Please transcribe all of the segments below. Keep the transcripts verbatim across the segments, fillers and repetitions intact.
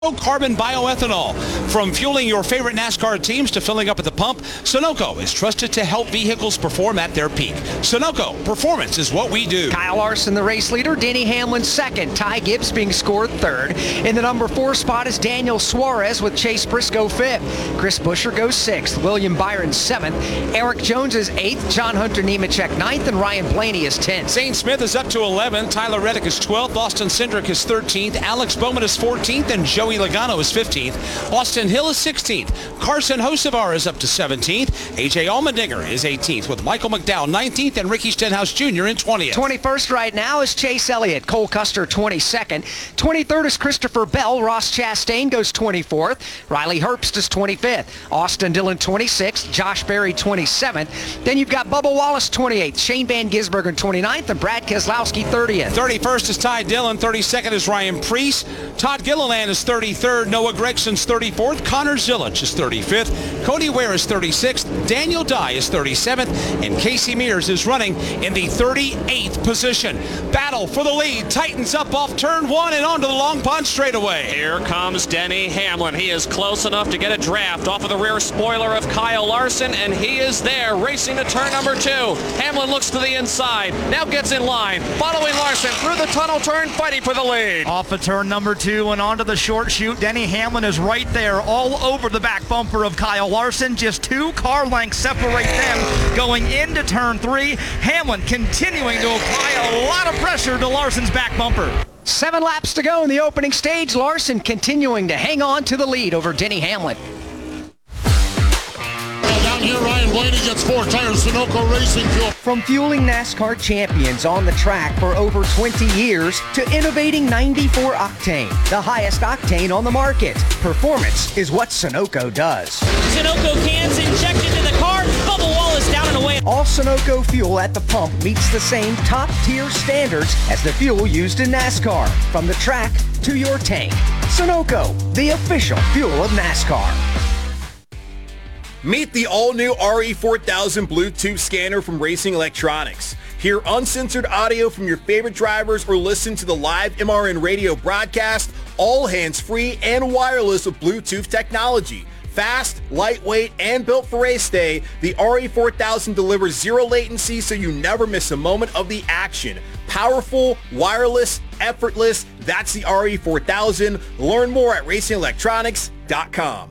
Carbon bioethanol. From fueling your favorite NASCAR teams to filling up at the pump, Sunoco is trusted to help vehicles perform at their peak. Sunoco, performance is what we do. Kyle Larson, the race leader. Denny Hamlin second. Ty Gibbs being scored third. In the number four spot is Daniel Suarez with Chase Briscoe fifth. Chris Buescher goes sixth. William Byron seventh. Eric Jones is eighth. John Hunter Nemechek ninth. And Ryan Blaney is tenth. Zane Smith is up to eleventh. Tyler Reddick is twelfth. Austin Cindric is thirteenth. Alex Bowman is fourteenth. And Joey Logano is fifteenth. Austin Hill is sixteenth. Carson Hocevar is up to seventeenth. A J Allmendinger is eighteenth with Michael McDowell nineteenth and Ricky Stenhouse Junior in twentieth. twenty-first right now is Chase Elliott. Cole Custer twenty-second. twenty-third is Christopher Bell. Ross Chastain goes twenty-fourth. Riley Herbst is twenty-fifth. Austin Dillon twenty-sixth. Josh Berry twenty-seventh. Then you've got Bubba Wallace twenty-eighth. Shane Van Gisbergen twenty-ninth. And Brad Keselowski thirtieth. thirty-first is Ty Dillon. thirty-second is Ryan Preece. Todd Gilliland is thirty-third. Noah Gregson's thirty-fourth. Connor Zillich is thirty-fifth. Cody Ware is thirty-sixth. Daniel Dye is thirty-seventh. And Casey Mears is running in the thirty-eighth position. Battle for the lead. Tightens up off turn one and onto the Long Pond straightaway. Here comes Denny Hamlin. He is close enough to get a draft off of the rear spoiler of Kyle Larson, and he is there racing to turn number two. Hamlin looks to the inside, now gets in line, following Larson through the tunnel turn, fighting for the lead. Off of turn number two and onto the short chute. Denny Hamlin is right there all over the back bumper of Kyle Larson. Just two car lengths separate them going into turn three. Hamlin continuing to apply a lot of pressure to Larson's back bumper. Seven laps to go in the opening stage. Larson continuing to hang on to the lead over Denny Hamlin. Down here, Ryan Blaney gets four tires, Sunoco Racing Fuel. From fueling NASCAR champions on the track for over twenty years to innovating ninety-four octane, the highest octane on the market. Performance is what Sunoco does. Sunoco cans injected into the car. Bubba Wallace down and away. All Sunoco fuel at the pump meets the same top-tier standards as the fuel used in NASCAR. From the track to your tank. Sunoco, the official fuel of NASCAR. Meet the all-new R E four thousand Bluetooth scanner from Racing Electronics. Hear uncensored audio from your favorite drivers or listen to the live M R N radio broadcast, all hands-free and wireless with Bluetooth technology. Fast, lightweight, and built for race day, the R E four thousand delivers zero latency so you never miss a moment of the action. Powerful, wireless, effortless, that's the R E four thousand. Learn more at racing electronics dot com.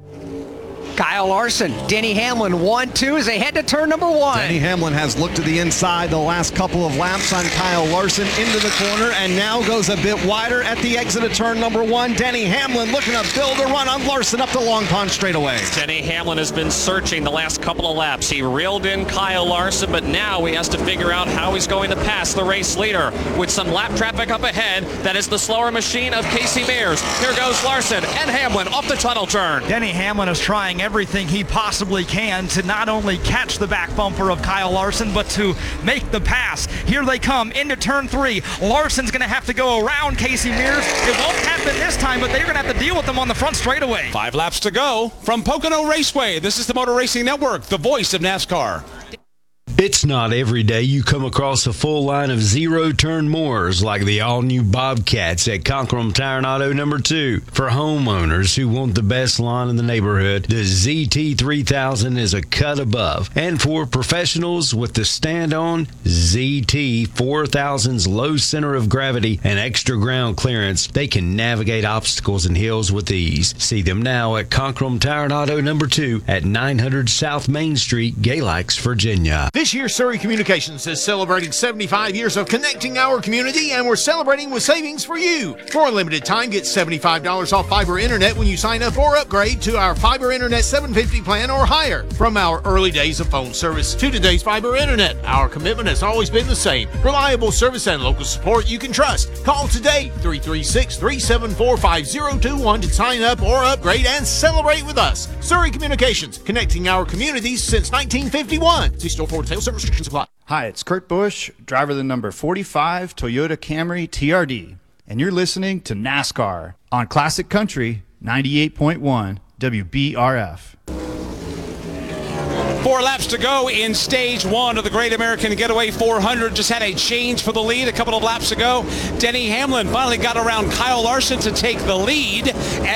Kyle Larson, Denny Hamlin, one two as they head to turn number one. Denny Hamlin has looked to the inside the last couple of laps on Kyle Larson into the corner and now goes a bit wider at the exit of turn number one. Denny Hamlin looking to build a run on Larson up the Long Pond straightaway. Denny Hamlin has been searching the last couple of laps. He reeled in Kyle Larson, but now he has to figure out how he's going to pass the race leader. With some lap traffic up ahead, that is the slower machine of Casey Mears. Here goes Larson and Hamlin off the tunnel turn. Denny Hamlin is trying everything he possibly can to not only catch the back bumper of Kyle Larson, but to make the pass. Here they come into turn three. Larson's going to have to go around Casey Mears. It won't happen this time, but they're going to have to deal with them on the front straightaway. Five laps to go from Pocono Raceway. This is the Motor Racing Network, the voice of NASCAR. It's not every day you come across a full line of zero-turn mowers like the all-new Bobcats at Conkrum Tire and Auto number two. For homeowners who want the best lawn in the neighborhood, the Z T three thousand is a cut above. And for professionals with the stand-on, Z T four thousand's low center of gravity and extra ground clearance, they can navigate obstacles and hills with ease. See them now at Conkrum Tire and Auto number two at nine hundred South Main Street, Galax, Virginia. This year, Surrey Communications is celebrating seventy-five years of connecting our community, and we're celebrating with savings for you. For a limited time, get seventy-five dollars off fiber internet when you sign up or upgrade to our fiber internet seven fifty plan or higher. From our early days of phone service to today's fiber internet, our commitment has always been the same. Reliable service and local support you can trust. Call today, three three six, three seven four, five zero two one to sign up or upgrade and celebrate with us. Surrey Communications, connecting our communities since nineteen fifty-one. See store for details. Some restrictions apply. Hi, it's Kurt Busch, driver of the number forty-five Toyota Camry T R D, and you're listening to NASCAR on Classic Country ninety-eight point one W B R F. Four laps to go in stage one of the Great American Getaway four hundred. Just had a change for the lead a couple of laps ago. Denny Hamlin finally got around Kyle Larson to take the lead.